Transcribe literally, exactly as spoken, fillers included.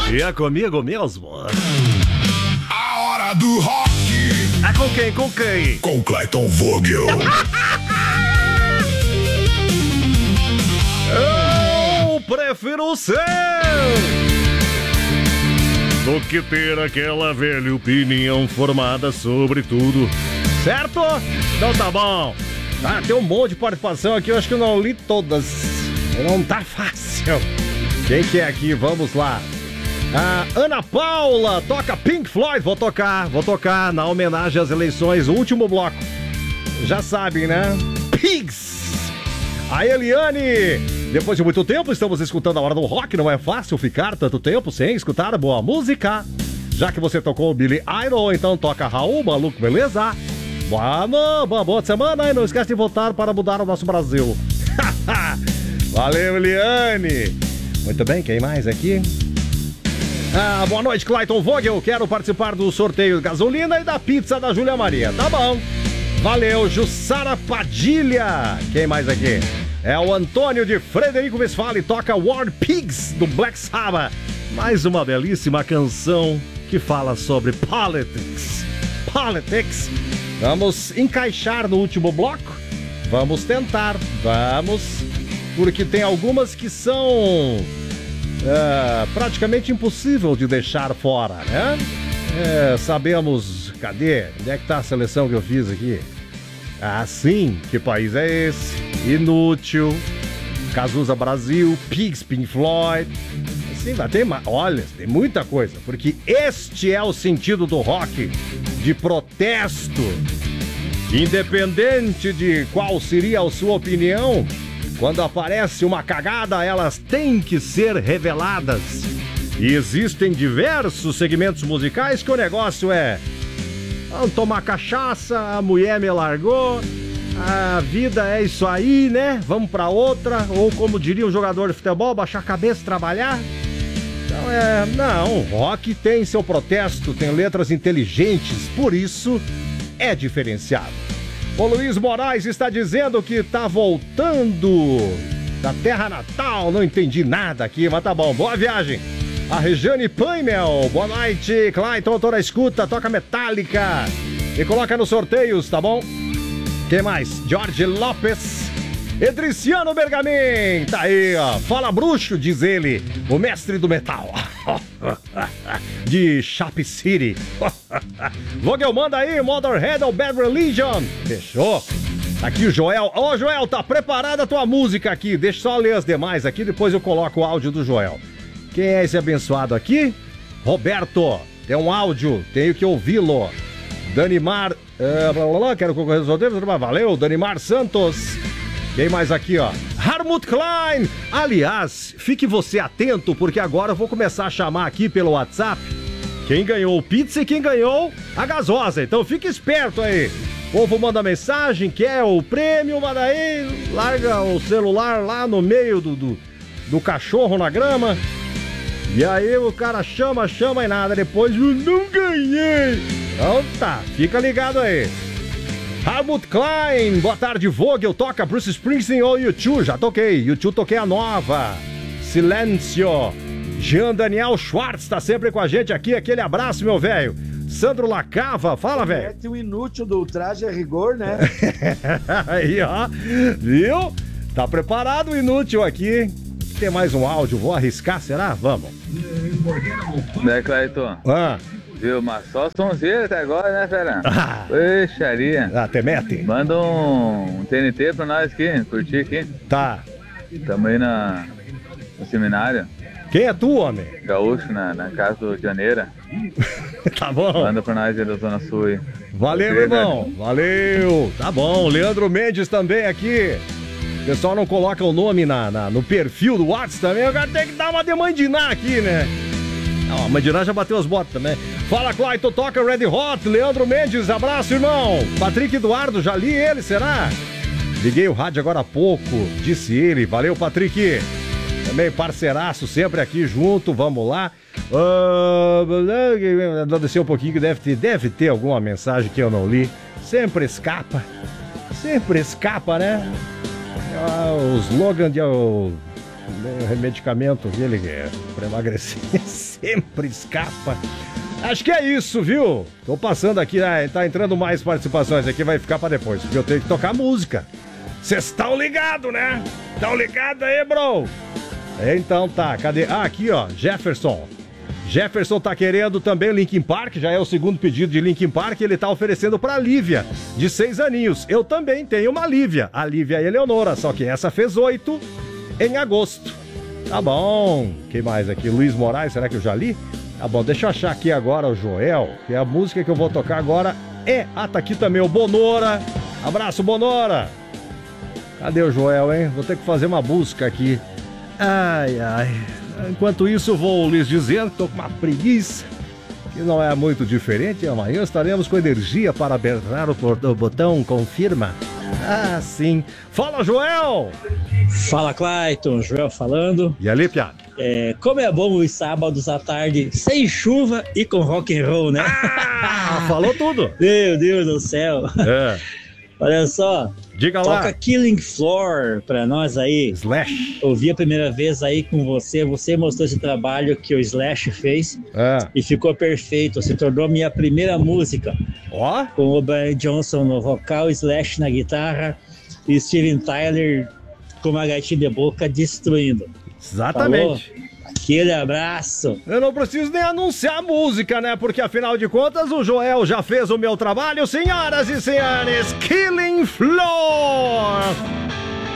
E é comigo mesmo. A hora do rock. É com quem? Com quem? Com Clayton Vogel. Eu prefiro o seu do que ter aquela velha opinião formada sobre tudo. Certo? Então tá bom. Ah, tem um monte de participação aqui, eu acho que eu não li todas. Não tá fácil. Quem que é aqui? Vamos lá. A Ana Paula toca Pink Floyd. Vou tocar, vou tocar na homenagem às eleições, o último bloco. Já sabem, né? Pigs. A Eliane, depois de muito tempo estamos escutando a Hora do Rock. Não é fácil ficar tanto tempo sem escutar boa música. Já que você tocou o Billy Idol, então toca Raul, maluco, beleza? Boa, boa, boa semana e não esquece de votar para mudar o nosso Brasil. Valeu, Eliane. Muito bem, quem mais aqui? Ah, boa noite, Clayton Vogel. Quero participar do sorteio de gasolina e da pizza da Júlia Maria. Tá bom. Valeu, Jussara Padilha. Quem mais aqui? É o Antônio de Frederico Westphal, toca War Pigs do Black Sabbath. Mais uma belíssima canção que fala sobre politics. Politics. Vamos encaixar no último bloco? Vamos tentar, vamos. Porque tem algumas que são é, praticamente impossível de deixar fora, né? É, sabemos, cadê? Onde é que tá a seleção que eu fiz aqui? Ah, sim, que país é esse? Inútil, Cazuza Brasil, Pigs, Pink Floyd. Assim, vai ter, olha, tem muita coisa, porque este é o sentido do rock, de protesto. Independente de qual seria a sua opinião, quando aparece uma cagada, elas têm que ser reveladas. E existem diversos segmentos musicais que o negócio é: vamos tomar cachaça, a mulher me largou, a vida é isso aí, né? Vamos pra outra. Ou como diria um jogador de futebol, baixar a cabeça e trabalhar. Então é... Não, rock tem seu protesto, tem letras inteligentes, por isso é diferenciado. O Luiz Moraes está dizendo que tá voltando da terra natal. Não entendi nada aqui, mas tá bom. Boa viagem. A Regiane Paimel. Boa noite, Clayton. Toda a escuta, toca Metallica e coloca nos sorteios, tá bom? Quem mais? Jorge Lopes. Edriciano Bergamin. Tá aí, ó. Fala, bruxo, diz ele. O mestre do metal. De Chape City. Vogel, manda aí, Motherhead ou Bad Religion. Fechou. Tá aqui o Joel. Ô, Joel, tá preparada a tua música aqui. Deixa eu só ler as demais aqui, depois eu coloco o áudio do Joel. Quem é esse abençoado aqui? Roberto. Tem um áudio, tenho que ouvi-lo. Danimar. Uh, blá, blá, blá, quero concorrer aos sorteios. Valeu, Danimar Santos. Quem mais aqui, ó? Harmut Klein. Aliás, fique você atento, porque agora eu vou começar a chamar aqui pelo WhatsApp quem ganhou o pizza e quem ganhou a gasosa. Então fique esperto aí. O povo manda mensagem, quer o prêmio, manda aí, larga o celular lá no meio do, do, do cachorro na grama. E aí o cara chama, chama e nada. Depois, eu não ganhei. Então tá, fica ligado aí. Helmut Klein, boa tarde, Vogel, toca Bruce Springsteen ou U dois, já toquei, U dois toquei a nova. Silêncio. Jean Daniel Schwartz tá sempre com a gente aqui, aquele abraço, meu velho. Sandro Lacava, fala, velho. É o inútil do traje a rigor, né? Aí, ó, viu? Tá preparado o inútil aqui. Tem mais um áudio, vou arriscar, será? Vamos. Né, Clayton? Ah. Viu, mas só sonzeira até agora, né, Fernando? Ah. Peixaria. Ah, te mete? Manda um, um T N T pra nós aqui, curtir aqui. Tá. Tamo aí na, no seminário. Quem é tu, homem? Gaúcho, na, na casa do Janeira. Tá bom. Manda pra nós aí da Zona Sul aí. Valeu, meu irmão. Valeu. Tá bom. Leandro Mendes também aqui. O pessoal não coloca o nome na, na, no perfil do WhatsApp também. O cara tem que dar uma demandinar aqui, né? Não, a Mandiná já bateu as botas também. Fala, Clayton, toca Red Hot. Leandro Mendes, abraço, irmão. Patrick Eduardo, já li ele, será? Liguei o rádio agora há pouco, disse ele. Valeu, Patrick. Também parceiraço, sempre aqui junto, vamos lá. Uh, vou descer um pouquinho que deve ter, deve ter alguma mensagem que eu não li. Sempre escapa. Sempre escapa, né? Uh, o slogan de... Uh, O medicamento dele é pra emagrecer sempre escapa. Acho que é isso, viu? Tô passando aqui, né? Tá entrando mais participações aqui, vai ficar pra depois, porque eu tenho que tocar música. Vocês estão ligados, né? Estão ligados aí, bro? Então tá, cadê? Ah, aqui ó, Jefferson. Jefferson tá querendo também Linkin Park, já é o segundo pedido de Linkin Park, ele tá oferecendo pra Lívia, de seis aninhos. Eu também tenho uma Lívia, a Lívia Eleonora, só que essa fez oito em agosto. Tá bom, quem mais aqui? Luiz Moraes, será que eu já li? Tá bom, deixa eu achar aqui agora o Joel, que a música que eu vou tocar agora é... Ah, tá aqui também o Bonora. Abraço, Bonora. Cadê o Joel, hein? Vou ter que fazer uma busca aqui. Ai, ai. Enquanto isso, vou lhes dizendo que tô com uma preguiça, que não é muito diferente. Amanhã estaremos com energia para apertar o, o botão confirma. Ah, sim. Fala, Joel! Fala, Clayton. Joel falando. E ali, piada? É, como é bom os sábados à tarde, sem chuva e com rock and roll, né? Ah, falou tudo. Meu Deus do céu. É. Olha só. Diga lá. Toca Killing Floor pra nós aí. Slash. Ouvi a primeira vez aí com você. Você mostrou esse trabalho que o Slash fez. É. E ficou perfeito. Se tornou minha primeira música. Ó. Com o Brian Johnson no vocal, Slash na guitarra e Steven Tyler com uma gaitinha de boca destruindo. Exatamente. Falou? Aquele abraço. Eu não preciso nem anunciar a música, né? Porque afinal de contas o Joel já fez o meu trabalho. Senhoras e senhores, Killing Floor.